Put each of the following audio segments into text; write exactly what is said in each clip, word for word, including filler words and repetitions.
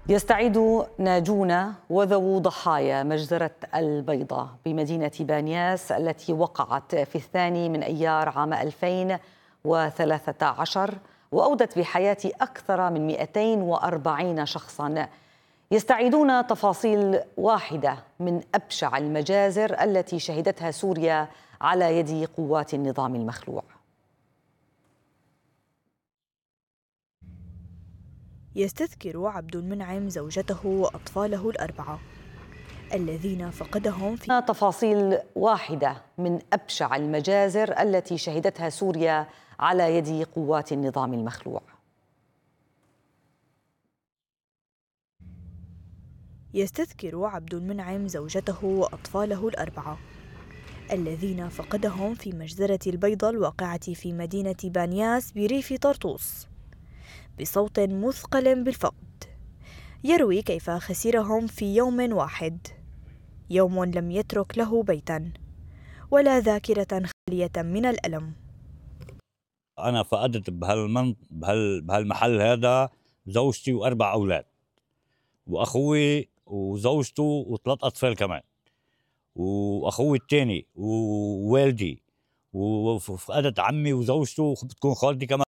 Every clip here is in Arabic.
يستعيد ناجون وذوو ضحايا مجزرة البيضاء بمدينة بانياس التي وقعت في الثاني من أيار عام ألفين وثلاثة عشر وأودت بحياة أكثر من مئتين وأربعين شخصاً. يستعيدون تفاصيل واحدة من أبشع المجازر التي شهدتها سوريا على يد قوات النظام المخلوع. يستذكر عبد المنعم زوجته وأطفاله الأربعة الذين فقدهم في تفاصيل واحدة من أبشع المجازر التي شهدتها سوريا على يد قوات النظام المخلوع. يستذكر عبد المنعم زوجته وأطفاله الأربعة الذين فقدهم في مجزرة البيضاء الواقعة في مدينة بانياس بريف طرطوس بصوت مثقل بالفقد، يروي كيف خسرهم في يوم واحد، يوم لم يترك له بيتا ولا ذاكرة خالية من الألم. أنا فقدت بهالمن... بهال... بهالمحل هذا زوجتي وأربع أولاد وأخوي وزوجته وثلاث أطفال كمان وأخوي الثاني ووالدي، وفقدت عمي وزوجته وبتكون خالتي كمان.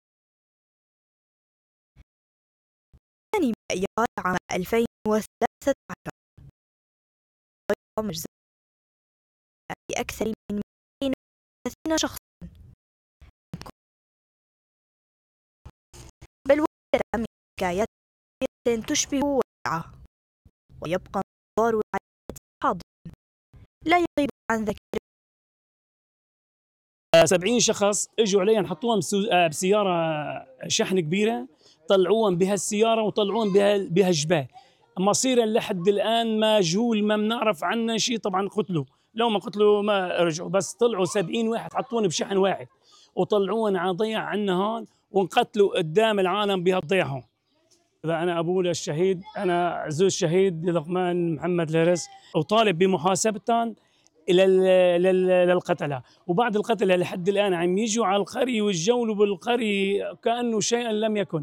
ثاني أيار عام ألفين وثلاثة عشر مجزرة بأكثر من مئتين وثلاثين شخصا، بل وجدت من حكايات تشبه واقعة، ويبقى انظار العائلة حاضرا لا يغيب عن ذاكرة. سبعين شخص اجوا علي نحطوهم بسيارة شحن كبيرة، طلعوهم بهالسيارة وطلعوهم بهالجبال، مصيرا لحد الآن مجهول، ما بنعرف عنه شيء. طبعا قتلوا، لو ما قتلوا ما رجعوا، بس طلعوا سبعين واحد حطوهم بشحن واحد وطلعوهم على ضيع عنا هون وانقتلوا قدام العالم بهالضيع هون. أنا أبوه للشهيد، أنا زوج الشهيد لقمان محمد الهرس، وطالب بمحاسبتهم للقتلة، وبعد القتلة لحد الآن عم يجوا على القرية ويتجولوا بالقرية كأنه شيئا لم يكن.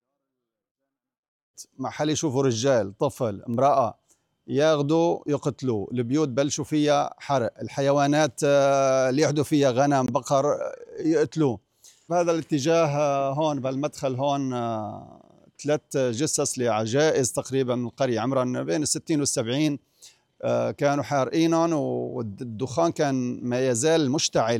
محل يشوفوا رجال، طفل، امرأة ياخذوا يقتلوا، البيوت بلشوا فيها حرق، الحيوانات اللي يحدوا فيها غنم بقر يقتلوه. بهذا الاتجاه هون بالمدخل هون ثلاث جثث لعجائز تقريبا من القرية عمرهم بين الستين والسبعين، كانوا حارقينهم والدخان كان ما يزال مشتعل.